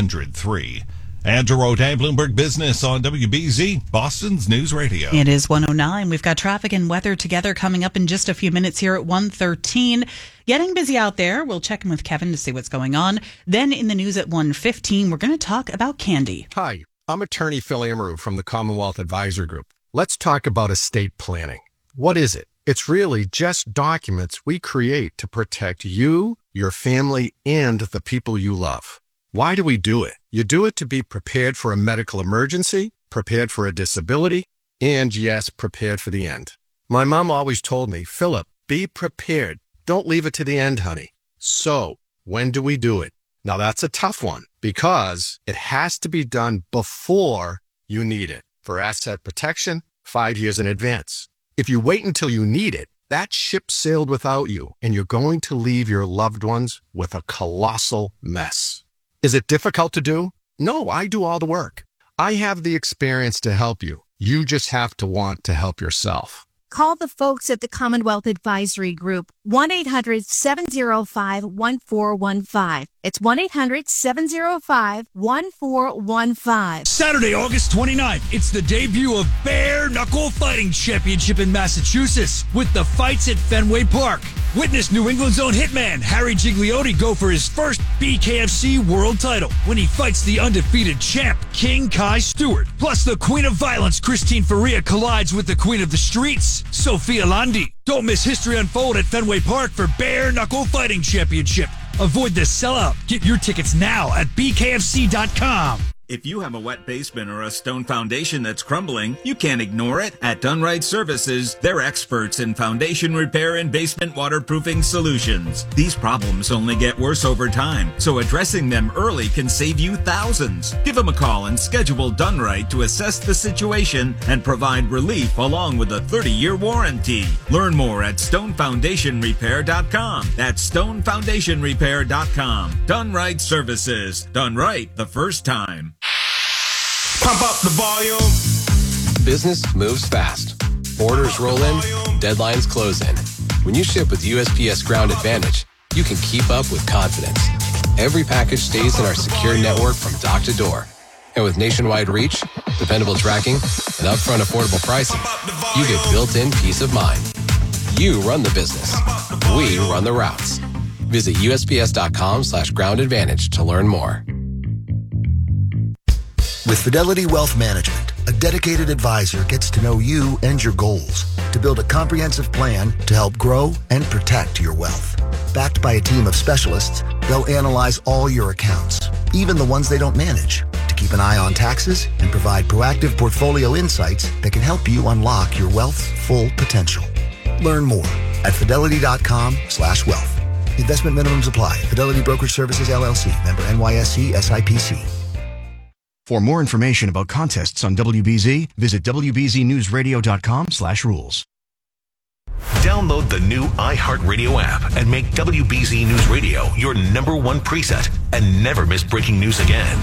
203. Andrew O'Day, Bloomberg Business on WBZ, Boston's News Radio. It is 1:09. We've got traffic and weather together coming up in just a few minutes here at 1:13. Getting busy out there. We'll check in with Kevin to see what's going on. Then in the news at 1:15, we're going to talk about candy. Hi, I'm attorney Phil Amaru from the Commonwealth Advisory Group. Let's talk about estate planning. What is it? It's really just documents we create to protect you, your family, and the people you love. Why do we do it? You do it to be prepared for a medical emergency, prepared for a disability, and yes, prepared for the end. My mom always told me, Philip, be prepared. Don't leave it to the end, honey. So, when do we do it? Now that's a tough one because it has to be done before you need it. For asset protection, 5 years in advance. If you wait until you need it, that ship sailed without you, and you're going to leave your loved ones with a colossal mess. Is it difficult to do? No, I do all the work. I have the experience to help you. You just have to want to help yourself. Call the folks at the Commonwealth Advisory Group, 1-800-705-1415. It's 1-800-705-1415. Saturday, August 29th, it's the debut of Bare Knuckle Fighting Championship in Massachusetts with the fights at Fenway Park. Witness New England's own hitman, Harry Gigliotti, go for his first BKFC world title when he fights the undefeated champ, King Kai Stewart. Plus, the Queen of Violence, Christine Faria, collides with the Queen of the Streets, Sophia Landi. Don't miss history unfold at Fenway Park for Bare Knuckle Fighting Championship. Avoid the sellout. Get your tickets now at BKFC.com. If you have a wet basement or a stone foundation that's crumbling, you can't ignore it. At Dunright Services, they're experts in foundation repair and basement waterproofing solutions. These problems only get worse over time, so addressing them early can save you thousands. Give them a call and schedule Dunright to assess the situation and provide relief along with a 30-year warranty. Learn more at stonefoundationrepair.com. That's stonefoundationrepair.com. Dunright Services. Done right the first time. Pump up the volume. Business moves fast. Orders roll in, deadlines close in. When you ship with USPS Ground Advantage, you can keep up with confidence. Every package stays in our secure network from dock to door. And with nationwide reach, dependable tracking, and upfront affordable pricing, you get built-in peace of mind. You run the business. We run the routes. Visit USPS.com/Ground Advantage to learn more. With Fidelity Wealth Management, a dedicated advisor gets to know you and your goals to build a comprehensive plan to help grow and protect your wealth. Backed by a team of specialists, they'll analyze all your accounts, even the ones they don't manage, to keep an eye on taxes and provide proactive portfolio insights that can help you unlock your wealth's full potential. Learn more at fidelity.com/wealth. Investment minimums apply. Fidelity Brokerage Services, LLC. Member NYSE SIPC. For more information about contests on WBZ, visit WBZNewsRadio.com/rules. Download the new iHeartRadio app and make WBZ News Radio your #1 preset and never miss breaking news again.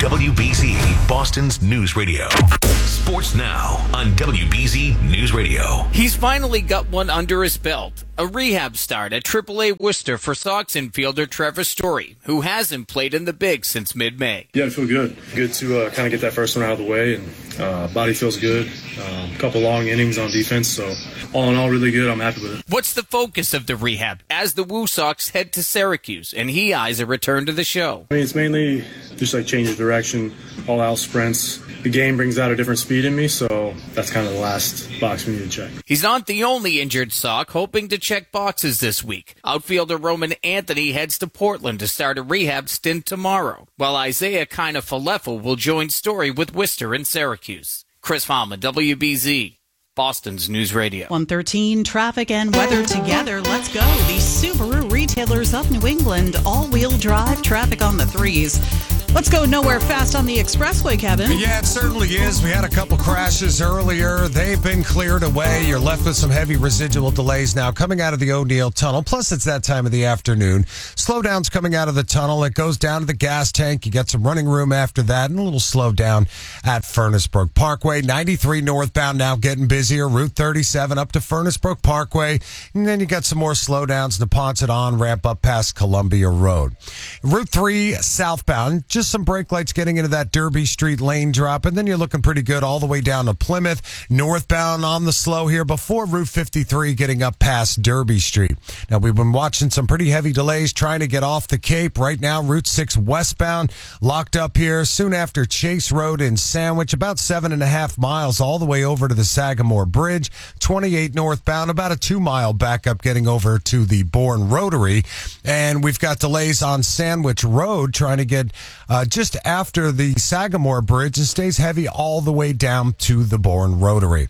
WBZ, Boston's news radio. Sports now on WBZ News Radio. He's finally got one under his belt. A rehab start at AAA Worcester for Sox infielder Trevor Story, who hasn't played in the big since mid-May. Yeah, I feel good. Good to kind of get that first one out of the way, and body feels good. A couple long innings on defense, so all in all, really good. I'm happy with it. What's the focus of the rehab as the Woo Sox head to Syracuse, and he eyes a return to the show? I mean, it's mainly just like change of direction, all-out sprints. The game brings out a different speed in me, so that's kind of the last box we need to check. He's not the only injured Sox hoping to check boxes this week. Outfielder Roman Anthony heads to Portland to start a rehab stint tomorrow, while Isaiah Kiner-Falefa will join Story with Worcester and Syracuse. Chris Palmer, WBZ, Boston's News Radio. 113 traffic and weather together. Let's go. The Subaru retailers of New England, all-wheel drive traffic on the 3s. Let's go nowhere fast on the expressway, Kevin. Yeah, it certainly is. We had a couple crashes earlier. They've been cleared away. You're left with some heavy residual delays now coming out of the O'Neill Tunnel. Plus, it's that time of the afternoon. Slowdowns coming out of the tunnel. It goes down to the gas tank. You get some running room after that and a little slowdown at Furnace Brook Parkway. 93 northbound now getting busier. Route 37 up to Furnace Brook Parkway. And then you got some more slowdowns. Neponset on ramp up past Columbia Road. Route 3 southbound. Just some brake lights getting into that Derby Street lane drop, and then you're looking pretty good all the way down to Plymouth. Northbound on the slow here before Route 53 getting up past Derby Street. Now, we've been watching some pretty heavy delays trying to get off the Cape. Right now, Route 6 westbound locked up here soon after Chase Road in Sandwich, about 7.5 miles all the way over to the Sagamore Bridge. 28 northbound, about a 2-mile backup getting over to the Bourne Rotary. And we've got delays on Sandwich Road trying to get just after the Sagamore Bridge, and stays heavy all the way down to the Bourne Rotary.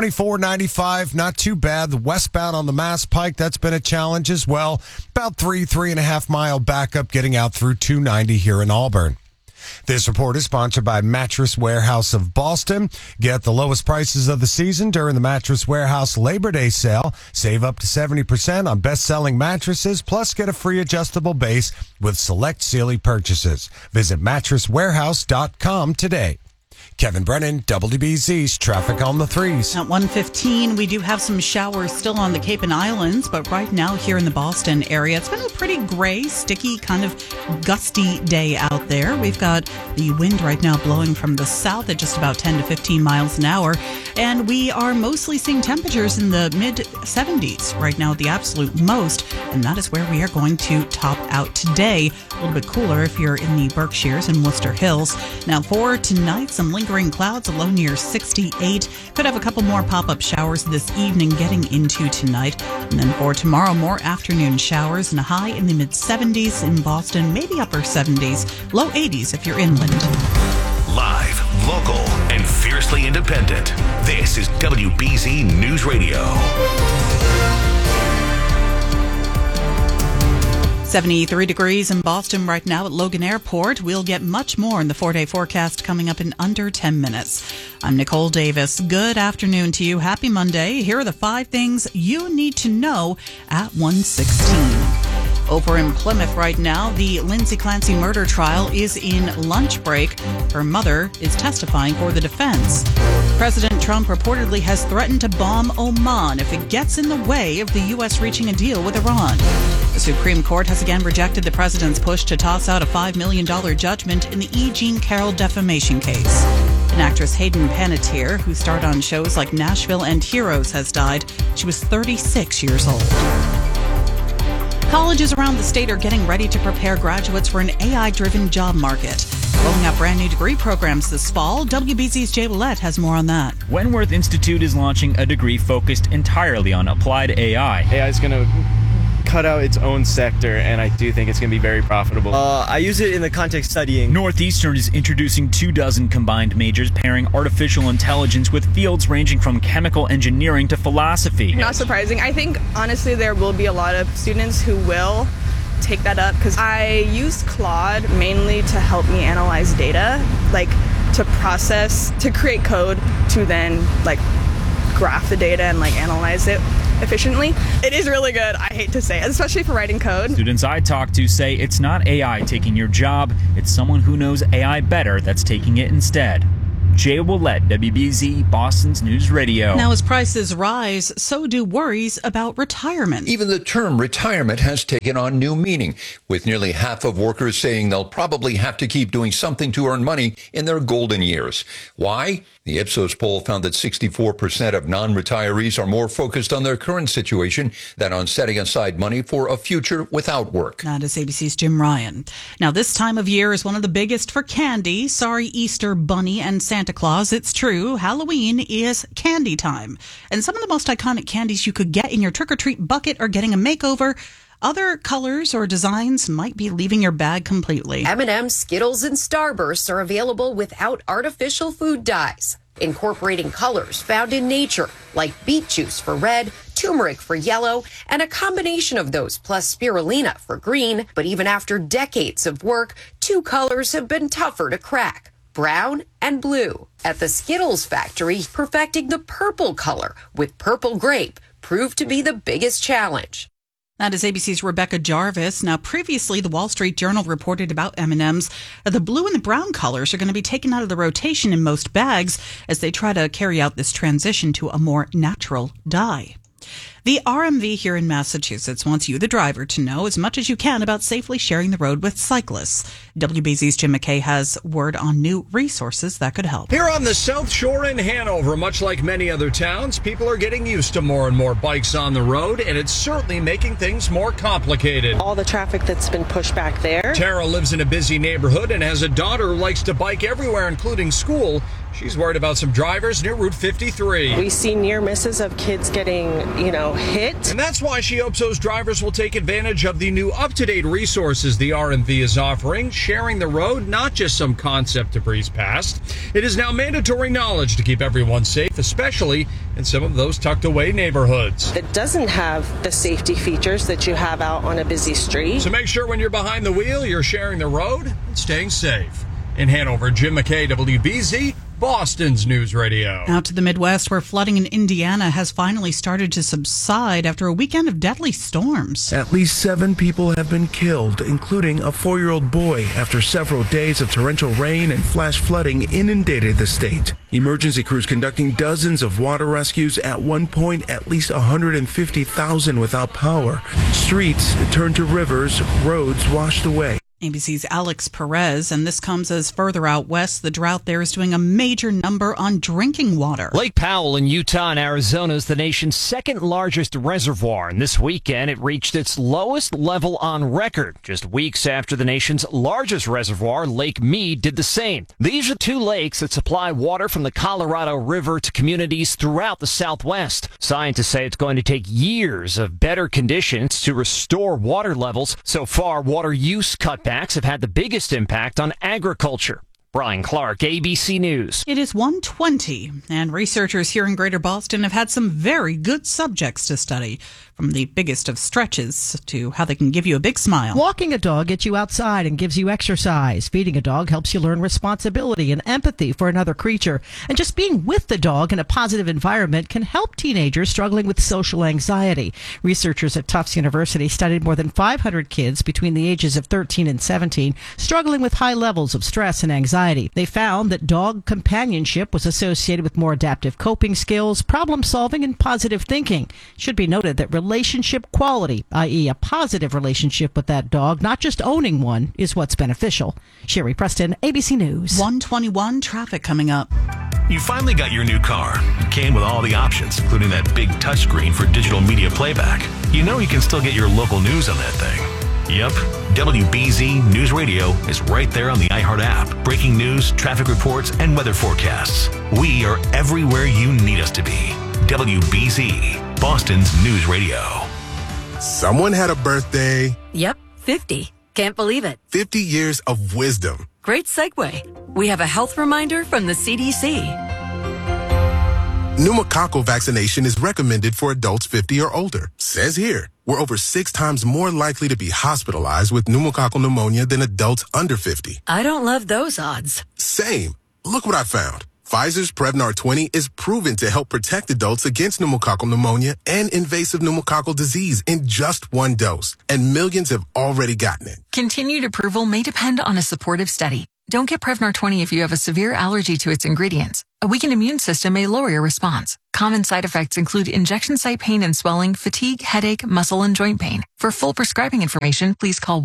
2495, not too bad. The westbound on the Mass Pike, that's been a challenge as well. About 3.5 mile backup getting out through 290 here in Auburn. This report is sponsored by Mattress Warehouse of Boston. Get the lowest prices of the season during the Mattress Warehouse Labor Day sale. Save up to 70% on best-selling mattresses, plus get a free adjustable base with select Sealy purchases. Visit mattresswarehouse.com today. Kevin Brennan, WBZ's traffic on the 3s. At 1:15, we do have some showers still on the Cape and Islands, but right now here in the Boston area, it's been a pretty gray, sticky, kind of gusty day out there. We've got the wind right now blowing from the south at just about 10 to 15 miles an hour, and we are mostly seeing temperatures in the mid-70s right now at the absolute most, and that is where we are going to top out today. A little bit cooler if you're in the Berkshires and Worcester Hills. Now for tonight, some lingering clouds, a low near 68. Could have a couple more pop-up showers this evening getting into tonight. And then for tomorrow, more afternoon showers and a high in the mid-70s in Boston, maybe upper 70s, low 80s if you're inland. local and fiercely independent. This is WBZ News Radio. 73 degrees in Boston right now at Logan Airport. We'll get much more in the 4-day forecast coming up in under 10 minutes. I'm Nicole Davis. Good afternoon to you. Happy Monday. Here are the 5 things you need to know at 1:16. Over in Plymouth right now, the Lindsay Clancy murder trial is in lunch break. Her mother is testifying for the defense. President Trump reportedly has threatened to bomb Oman if it gets in the way of the U.S. reaching a deal with Iran. The Supreme Court has again rejected the president's push to toss out a $5 million judgment in the E. Jean Carroll defamation case. And actress Hayden Panettiere, who starred on shows like Nashville and Heroes, has died. She was 36 years old. Colleges around the state are getting ready to prepare graduates for an AI-driven job market. Rolling out brand new degree programs this fall, WBZ's Jay Willett has more on that. Wentworth Institute is launching a degree focused entirely on applied AI. AI is going to cut out its own sector, and I do think it's going to be very profitable. I use it in the context studying. Northeastern is introducing 24 combined majors pairing artificial intelligence with fields ranging from chemical engineering to philosophy. Not surprising. I think, honestly, there will be a lot of students who will take that up because I use Claude mainly to help me analyze data, like to process, to create code to then like graph the data and like analyze it efficiently. It is really good, I hate to say it, especially for writing code. Students I talk to say it's not AI taking your job, it's someone who knows AI better that's taking it instead. Jay Willett, WBZ, Boston's News Radio. Now, as prices rise, so do worries about retirement. Even the term retirement has taken on new meaning, with nearly half of workers saying they'll probably have to keep doing something to earn money in their golden years. Why? The Ipsos poll found that 64% of non-retirees are more focused on their current situation than on setting aside money for a future without work. That is ABC's Jim Ryan. Now, this time of year is one of the biggest for candy. Sorry, Easter Bunny and Santa Claus. It's true. Halloween is candy time. And some of the most iconic candies you could get in your trick-or-treat bucket are getting a makeover. Other colors or designs might be leaving your bag completely. M&M's, Skittles, and Starbursts are available without artificial food dyes, incorporating colors found in nature, like beet juice for red, turmeric for yellow, and a combination of those plus spirulina for green. But even after decades of work, 2 colors have been tougher to crack: brown and blue. At the Skittles factory, perfecting the purple color with purple grape proved to be the biggest challenge. That is ABC's Rebecca Jarvis. Now, previously, the Wall Street Journal reported about M&Ms. The blue and the brown colors are going to be taken out of the rotation in most bags as they try to carry out this transition to a more natural dye. The RMV here in Massachusetts wants you, the driver, to know as much as you can about safely sharing the road with cyclists. WBZ's Jim McKay has word on new resources that could help. Here on the South Shore in Hanover, much like many other towns, people are getting used to more and more bikes on the road, and it's certainly making things more complicated. All the traffic that's been pushed back there. Tara lives in a busy neighborhood and has a daughter who likes to bike everywhere, including school. She's worried about some drivers near Route 53. We see near misses of kids getting, hit. And that's why she hopes those drivers will take advantage of the new up-to-date resources the RMV is offering, sharing the road, not just some concept to breeze past. It is now mandatory knowledge to keep everyone safe, especially in some of those tucked-away neighborhoods. It doesn't have the safety features that you have out on a busy street. So make sure when you're behind the wheel, you're sharing the road and staying safe. In Hanover, Jim McKay, WBZ, Boston's News Radio. Out to the Midwest, where flooding in Indiana has finally started to subside after a weekend of deadly storms. At least 7 people have been killed, including a 4-year-old boy, after several days of torrential rain and flash flooding inundated the state. Emergency crews conducting dozens of water rescues. At one point, at least 150,000 without power. Streets turned to rivers, roads washed away. ABC's Alex Perez, and this comes as further out west, the drought there is doing a major number on drinking water. Lake Powell in Utah and Arizona is the nation's second largest reservoir, and this weekend it reached its lowest level on record, just weeks after the nation's largest reservoir, Lake Mead, did the same. These are 2 lakes that supply water from the Colorado River to communities throughout the Southwest. Scientists say it's going to take years of better conditions to restore water levels. So far, water use cutbacks have had the biggest impact on agriculture. Brian Clark, ABC News. It is 1:20, and researchers here in Greater Boston have had some very good subjects to study, from the biggest of stretches to how they can give you a big smile. Walking a dog gets you outside and gives you exercise. Feeding a dog helps you learn responsibility and empathy for another creature. And just being with the dog in a positive environment can help teenagers struggling with social anxiety. Researchers at Tufts University studied more than 500 kids between the ages of 13 and 17 struggling with high levels of stress and anxiety. They found that dog companionship was associated with more adaptive coping skills, problem solving, and positive thinking. It should be noted that relationship quality, i.e. a positive relationship with that dog, not just owning one, is what's beneficial. Sherry Preston, ABC News. 1:21, traffic coming up. You finally got your new car. It came with all the options, including that big touchscreen for digital media playback. You know you can still get your local news on that thing. Yep, WBZ News Radio is right there on the iHeart app. Breaking news, traffic reports, and weather forecasts. We are everywhere you need us to be. WBZ, Boston's News Radio. Someone had a birthday. Yep, 50. Can't believe it. 50 years of wisdom. Great segue. We have a health reminder from the CDC. Pneumococcal vaccination is recommended for adults 50 or older. Says here, we're over 6 times more likely to be hospitalized with pneumococcal pneumonia than adults under 50. I don't love those odds. Same. Look what I found. Pfizer's Prevnar 20 is proven to help protect adults against pneumococcal pneumonia and invasive pneumococcal disease in just 1 dose. And millions have already gotten it. Continued approval may depend on a supportive study. Don't get Prevnar 20 if you have a severe allergy to its ingredients. A weakened immune system may lower your response. Common side effects include injection site pain and swelling, fatigue, headache, muscle, and joint pain. For full prescribing information, please call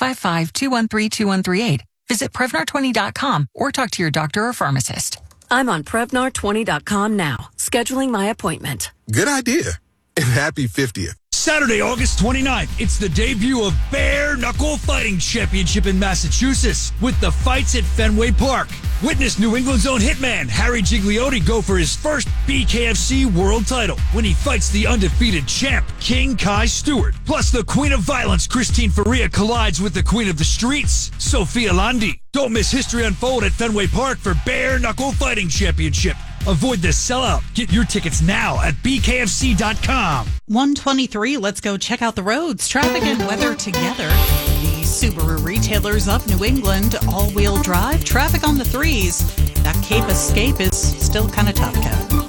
1-855-213-2138. Visit Prevnar20.com or talk to your doctor or pharmacist. I'm on Prevnar20.com now, scheduling my appointment. Good idea. And happy 50th. Saturday, August 29th, it's the debut of Bare Knuckle Fighting Championship in Massachusetts with the fights at Fenway Park. Witness New England's own hitman Harry Gigliotti go for his first BKFC world title when he fights the undefeated champ King Kai Stewart. Plus, the Queen of Violence Christine Faria collides with the Queen of the Streets Sophia Landi. Don't miss history unfold at Fenway Park for Bare Knuckle Fighting Championship. Avoid the sellout. Get your tickets now at bkfc.com. 1:23, let's go check out the roads, traffic, and weather together. The Subaru retailers of New England, all-wheel drive, traffic on the 3s. That Cape Escape is still kind of tough, Kevin.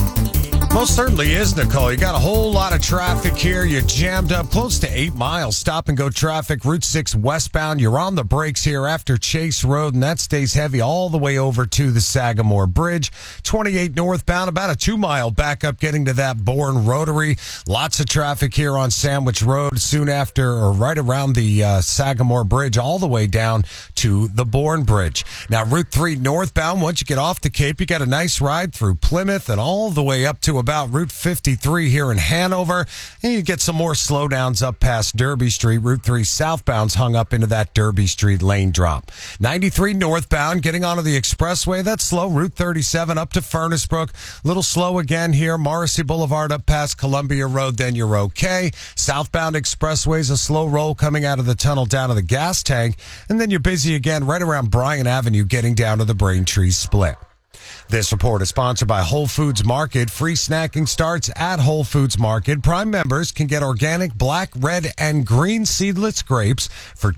Most certainly is, Nicole. You got a whole lot of traffic here. You're jammed up close to 8 miles. Stop and go traffic. Route 6 westbound. You're on the brakes here after Chase Road, and that stays heavy all the way over to the Sagamore Bridge. 28 northbound, about a 2-mile backup getting to that Bourne Rotary. Lots of traffic here on Sandwich Road soon after, or right around the Sagamore Bridge, all the way down to the Bourne Bridge. Now, Route 3 northbound, once you get off the Cape, you got a nice ride through Plymouth and all the way up to about Route 53 here in Hanover, and you get some more slowdowns up past Derby Street. Route 3 southbound's hung up into that Derby Street lane drop. 93 northbound getting onto the expressway, that's slow. Route 37 up to Furnace Brook, a little slow again here. Morrissey Boulevard up past Columbia Road, then you're okay. Southbound expressway's a slow roll coming out of the tunnel down to the gas tank, and then you're busy again right around Bryan Avenue getting down to the Braintree Split. This report is sponsored by Whole Foods Market. Free snacking starts at Whole Foods Market. Prime members can get organic black, red, and green seedless grapes for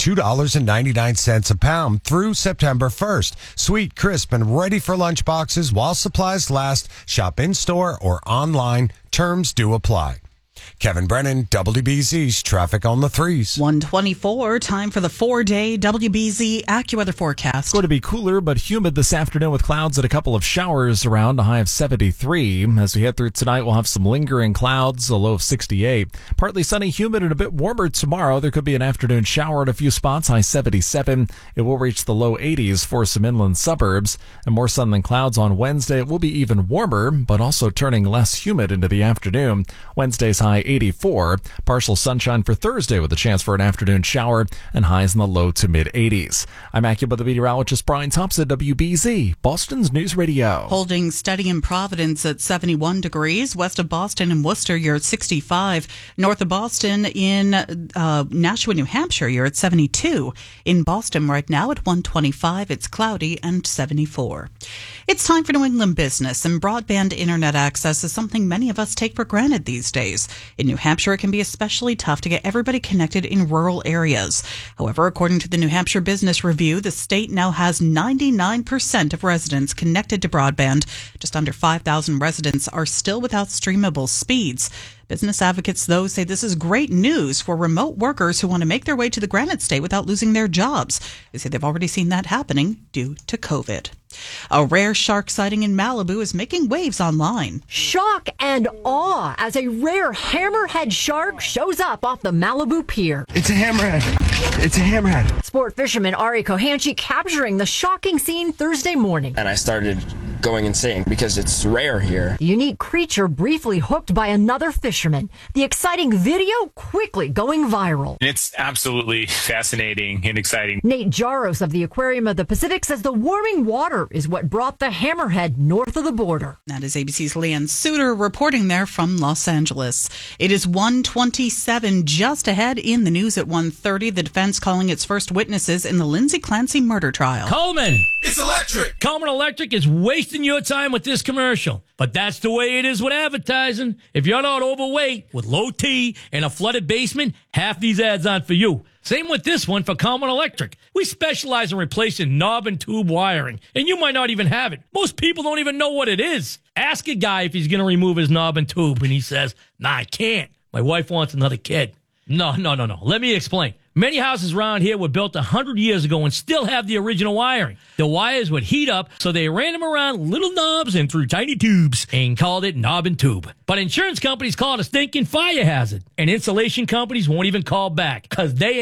$2.99 a pound through September 1st. Sweet, crisp, and ready for lunch boxes while supplies last. Shop in-store or online. Terms do apply. Kevin Brennan, WBZ's Traffic on the 3s. 1:24, time for the 4-day WBZ AccuWeather forecast. It's going to be cooler but humid this afternoon with clouds and a couple of showers around, a high of 73. As we head through tonight, we'll have some lingering clouds, a low of 68. Partly sunny, humid, and a bit warmer tomorrow. There could be an afternoon shower at a few spots, high 77. It will reach the low 80s for some inland suburbs. And more sun than clouds on Wednesday. It will be even warmer, but also turning less humid into the afternoon. Wednesday's high high 84. Partial sunshine for Thursday with a chance for an afternoon shower and highs in the low to mid 80s. I'm AccuWeather meteorologist Brian Thompson, WBZ, Boston's News Radio. Holding steady in Providence at 71 degrees. West of Boston and Worcester, you're at 65. North of Boston in Nashua, New Hampshire, you're at 72. In Boston right now at 125, it's cloudy and 74. It's time for New England business, and broadband internet access is something many of us take for granted these days. In New Hampshire, it can be especially tough to get everybody connected in rural areas. However, according to the New Hampshire Business Review, the state now has 99% of residents connected to broadband. Just under 5,000 residents are still without streamable speeds. Business advocates, though, say this is great news for remote workers who want to make their way to the Granite State without losing their jobs. They say they've already seen that happening due to COVID. A rare shark sighting in Malibu is making waves online. Shock and awe as a rare hammerhead shark shows up off the Malibu pier. It's a hammerhead. It's a hammerhead. Sport fisherman Ari Kohanchi capturing the shocking scene Thursday morning. And I started going insane because it's rare here. The unique creature briefly hooked by another fisherman. The exciting video quickly going viral. It's absolutely fascinating and exciting. Nate Jaros of the Aquarium of the Pacific says the warming water is what brought the hammerhead north of the border. That is ABC's Leanne Suter reporting there from Los Angeles. It is 1:27, just ahead in the news at 1:30. The defense calling its first witnesses in the Lindsay Clancy murder trial. Coleman! It's electric! Coleman Electric is wasting your time with this commercial. But that's the way it is with advertising. If you're not overweight, with low T and a flooded basement, half these ads aren't for you. Same with this one for Coleman Electric. We specialize in replacing knob and tube wiring, and you might not even have it. Most people don't even know what it is. Ask a guy if he's going to remove his knob and tube, and he says, "Nah, I can't. My wife wants another kid." No. Let me explain. Many houses around here were built 100 years ago and still have the original wiring. The wires would heat up, so they ran them around little knobs and through tiny tubes and called it knob and tube. But insurance companies call it a stinking fire hazard, and insulation companies won't even call back because they